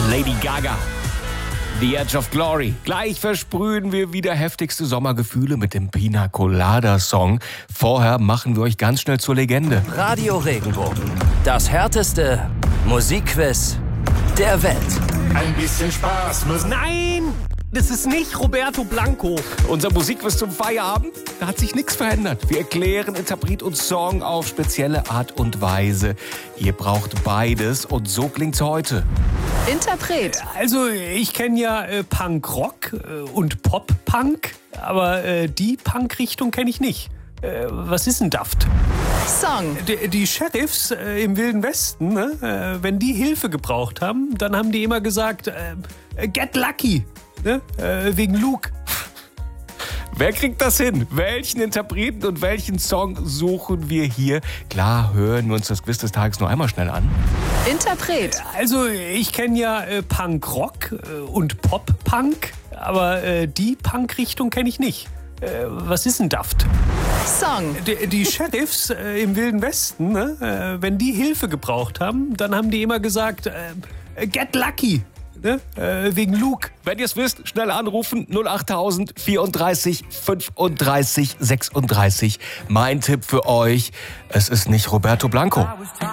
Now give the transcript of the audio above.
Lady Gaga. The Edge of Glory. Gleich versprühen wir wieder heftigste Sommergefühle mit dem Pina Colada Song. Vorher machen wir euch ganz schnell zur Legende. Radio Regenbogen. Das härteste Musikquiz der Welt. Ein bisschen Spaß muss. Nein! Das ist nicht Roberto Blanco. Unser Musikquiz zum Feierabend, da hat sich nichts verändert. Wir erklären Interpret und Song auf spezielle Art und Weise. Ihr braucht beides und so klingt's heute. Interpret. Also, ich kenne ja Punk-Rock und Pop-Punk, aber die Punk-Richtung kenne ich nicht. Was ist denn Daft? Song. Die Sheriffs im Wilden Westen, ne? Wenn die Hilfe gebraucht haben, dann haben die immer gesagt, get lucky, ne? Wegen Luke. Wer kriegt das hin? Welchen Interpreten und welchen Song suchen wir hier? Klar, hören wir uns das Quiz des Tages nur einmal schnell an. Interpret. Also, ich kenne ja Punk-Rock und Pop-Punk, aber die Punk-Richtung kenne ich nicht. Was ist denn Daft? Song. Die Sheriffs im Wilden Westen, ne? Wenn die Hilfe gebraucht haben, dann haben die immer gesagt, get lucky, ne? Wegen Luke. Wenn ihr es wisst, schnell anrufen 08000 34 35 36. Mein Tipp für euch, es ist nicht Roberto Blanco.